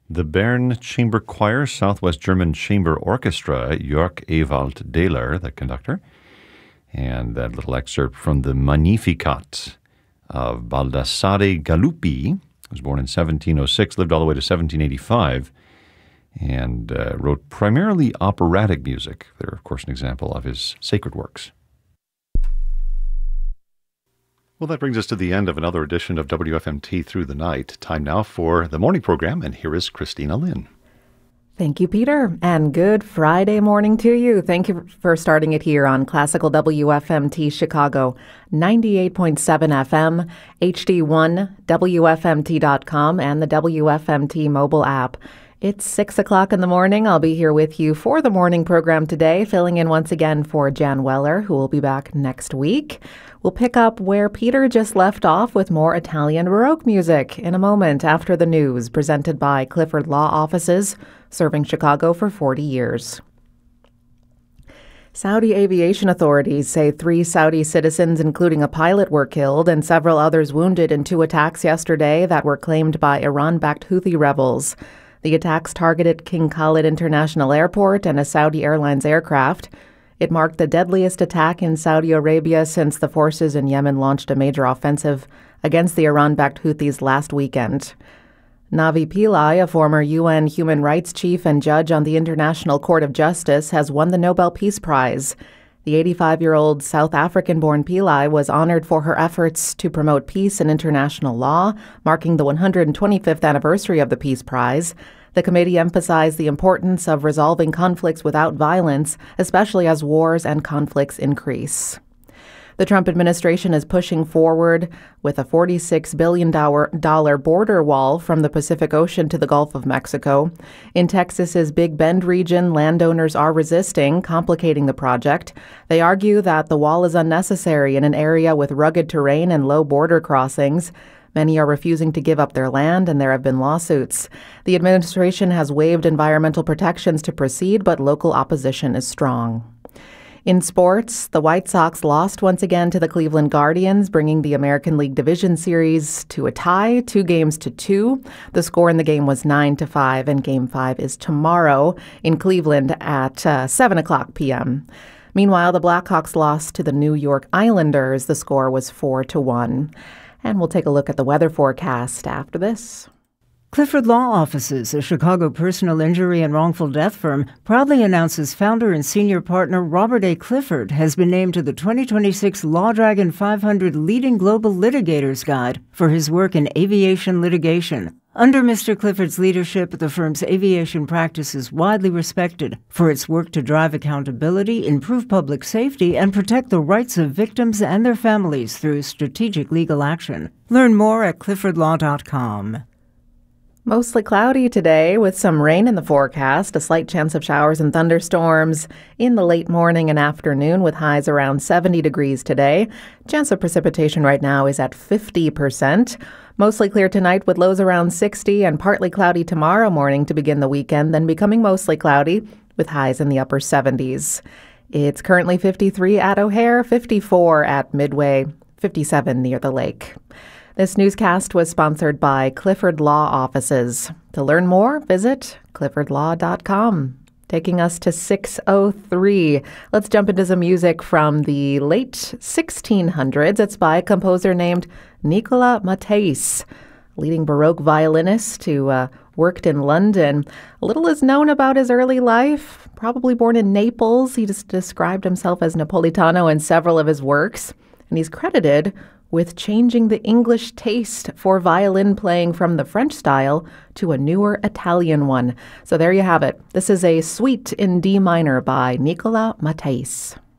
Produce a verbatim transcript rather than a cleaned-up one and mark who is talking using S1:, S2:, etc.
S1: The Bern Chamber Choir, Southwest German Chamber Orchestra, Jörg Ewald Dehler, the conductor. And that little excerpt from the Magnificat of Baldassare Galuppi, who was born in seventeen oh six, lived all the way to seventeen eighty-five, and uh, wrote primarily operatic music. They're, of course, an example of his sacred works. Well, that brings us to the end of another edition of W F M T Through the Night. Time now for the morning program, and here is Christina Lynn.
S2: Thank you, Peter, and good Friday morning to you. Thank you for starting it here on Classical W F M T Chicago, ninety-eight point seven F M, H D one, W F M T dot com, and the W F M T mobile app. It's six o'clock in the morning. I'll be here with you for the morning program today, filling in once again for Jan Weller, who will be back next week. We'll pick up where Peter just left off with more Italian Baroque music in a moment after the news, presented by Clifford Law Offices, serving Chicago for forty years. Saudi aviation authorities say three Saudi citizens, including a pilot, were killed and several others wounded in two attacks yesterday that were claimed by Iran-backed Houthi rebels. The attacks targeted King Khalid International Airport and a Saudi Airlines aircraft. It marked the deadliest attack in Saudi Arabia since the forces in Yemen launched a major offensive against the Iran-backed Houthis last weekend. Navi Pillay, a former U N human rights chief and judge on the International Court of Justice, has won the Nobel Peace Prize. The eighty-five-year-old South African-born Pillay was honored for her efforts to promote peace and international law, marking the one hundred twenty-fifth anniversary of the Peace Prize. The committee emphasized the importance of resolving conflicts without violence, especially as wars and conflicts increase. The Trump administration is pushing forward with a forty-six billion dollars border wall from the Pacific Ocean to the Gulf of Mexico. In Texas's Big Bend region, landowners are resisting, complicating the project. They argue that the wall is unnecessary in an area with rugged terrain and low border crossings. Many are refusing to give up their land, and there have been lawsuits. The administration has waived environmental protections to proceed, but local opposition is strong. In sports, the White Sox lost once again to the Cleveland Guardians, bringing the American League Division Series to a tie, two games to two. The score in the game was nine to five, and Game five is tomorrow in Cleveland at uh, seven o'clock p.m. Meanwhile, the Blackhawks lost to the New York Islanders. The score was four to one. And we'll take a look at the weather forecast after this.
S3: Clifford Law Offices, a Chicago personal injury and wrongful death firm, proudly announces founder and senior partner Robert A. Clifford has been named to the twenty twenty-six Law Dragon five hundred Leading Global Litigators Guide for his work in aviation litigation. Under Mister Clifford's leadership, the firm's aviation practice is widely respected for its work to drive accountability, improve public safety, and protect the rights of victims and their families through strategic legal action. Learn more at clifford law dot com.
S2: Mostly cloudy today with some rain in the forecast, a slight chance of showers and thunderstorms in the late morning and afternoon with highs around seventy degrees today. Chance of precipitation right now is at fifty percent. Mostly clear tonight with lows around sixty and partly cloudy tomorrow morning to begin the weekend, then becoming mostly cloudy with highs in the upper seventies. It's currently fifty-three at O'Hare, fifty-four at Midway, fifty-seven near the lake. This newscast was sponsored by Clifford Law Offices. To learn more, visit clifford law dot com. Taking us to six oh three. Let's jump into some music from the late sixteen hundreds. It's by a composer named Nicola Matthijs, leading Baroque violinist who uh, worked in London. Little is known about his early life. Probably born in Naples, he just described himself as Napolitano in several of his works, and he's credited with changing the English taste for violin playing from the French style to a newer Italian one. So there you have it. This is a suite in D minor by Nicola Matthijs.